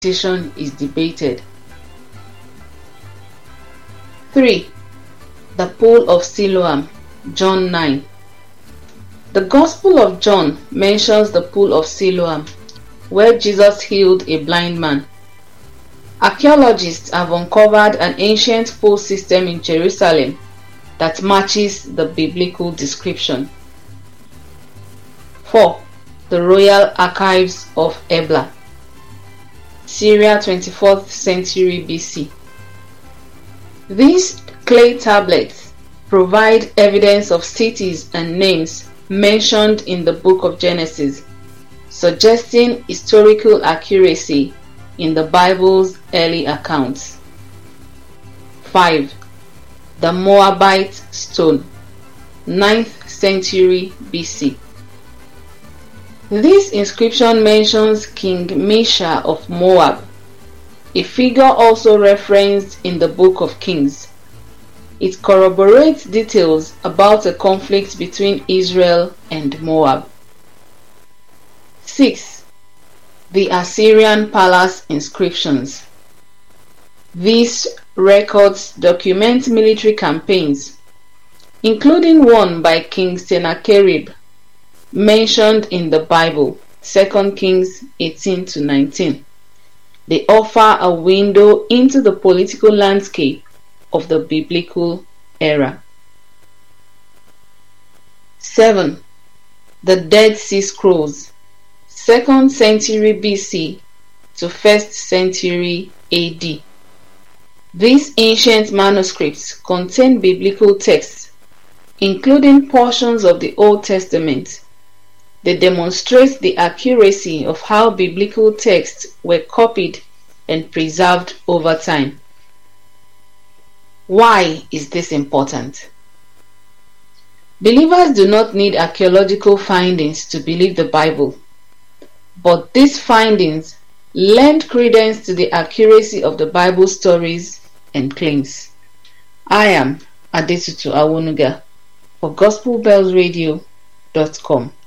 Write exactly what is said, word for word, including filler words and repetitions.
position is debated. three. The Pool of Siloam, John nine. The Gospel of John mentions the Pool of Siloam, where Jesus healed a blind man. Archaeologists have uncovered an ancient pool system in Jerusalem that matches the biblical description. four. The Royal Archives of Ebla, Syria, twenty-fourth century B C. These clay tablets provide evidence of cities and names mentioned in the book of Genesis, suggesting historical accuracy in the Bible's early accounts. five. The Moabite Stone, ninth century B C. This inscription mentions King Mesha of Moab, a figure also referenced in the Book of Kings. It corroborates details about a conflict between Israel and Moab. six. The Assyrian Palace Inscriptions. These records document military campaigns, including one by King Sennacherib, mentioned in the Bible, Second Kings eighteen to nineteen. They offer a window into the political landscape of the biblical era. seven. The Dead Sea Scrolls, second century B C to first century A D. These ancient manuscripts contain biblical texts, including portions of the Old Testament. They demonstrate the accuracy of how biblical texts were copied and preserved over time. Why is this important? Believers do not need archaeological findings to believe the Bible, but these findings lend credence to the accuracy of the Bible stories and claims. I am Adetutu Awonuga for Gospel Bells Radio dot com.